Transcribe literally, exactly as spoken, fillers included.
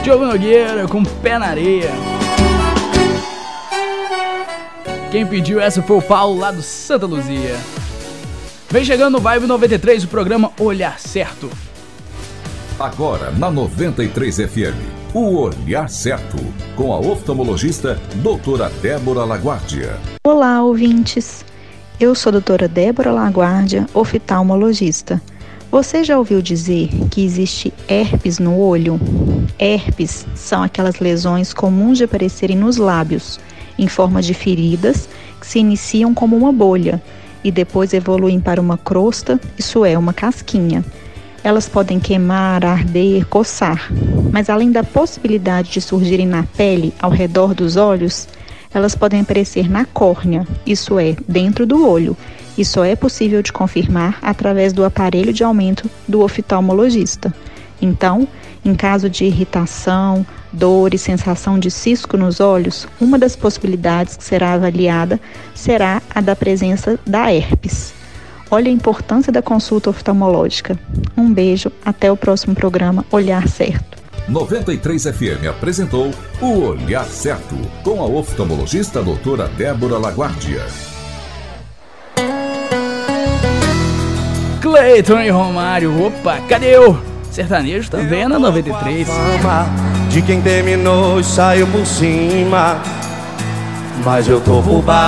Diogo Nogueira com Pé na Areia. Quem pediu essa foi o Paulo lá do Santa Luzia. Vem chegando no Vibe noventa e três, o programa Olhar Certo. Agora na noventa e três F M, o Olhar Certo, com a oftalmologista doutora Débora Laguardia. Olá, ouvintes. Eu sou a doutora Débora Laguardia, oftalmologista. Você já ouviu dizer que existe herpes no olho? Herpes são aquelas lesões comuns de aparecerem nos lábios, em forma de feridas que se iniciam como uma bolha e depois evoluem para uma crosta, isso é, uma casquinha. Elas podem queimar, arder, coçar, mas além da possibilidade de surgirem na pele ao redor dos olhos, elas podem aparecer na córnea, isso é, dentro do olho, e só é possível de confirmar através do aparelho de aumento do oftalmologista. Então, em caso de irritação, dor e sensação de cisco nos olhos, uma das possibilidades que será avaliada será a da presença da herpes. Olha a importância da consulta oftalmológica. Um beijo, até o próximo programa Olhar Certo. noventa e três F M apresentou o Olhar Certo, com a oftalmologista doutora Débora Laguardia. Cleiton e Romário, opa, cadê eu? Sertanejo também na noventa e três. De quem terminou e saiu por cima, mas eu tô por baixo.